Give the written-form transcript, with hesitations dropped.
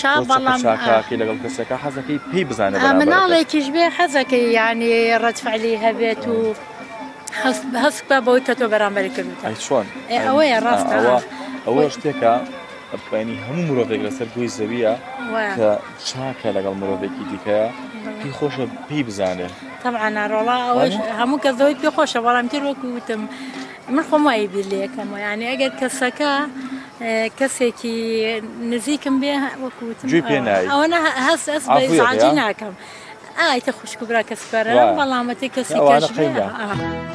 خۆشە بەڵام چاکاکی لەگەڵ کەسەکە حەزەکەی پێی بزانێت مناڵێکیش بێ حەزەکەی ینی ڕەتفعلی هەبێت و هەست بە بەوەی کە تۆ بەرامبەری کردوتە چۆن ئەوەیە ڕاستە ئەوە شتێکە بەینی هەموو مرۆڤێک لەسەر گوێی زەویە کە چاکە لەگەڵ مرۆڤێکی دیکەیە پێی خۆشە پێی بزانێت طبعا ڕۆڵا ئەوەش هەموو کەسەوەی پێ خۆشە بەڵام تر وەکو وتم من خۆم وای بیر لە یەکەمەوە یعنی ئەگەر کەسەکە کەسێکی نزیکم بێ وەکو وتم ئەوە هەست بە ئیزعاجی ناکەم ئایتە خوشک و برا کەسکەرە بەڵامەتی کەسی کەش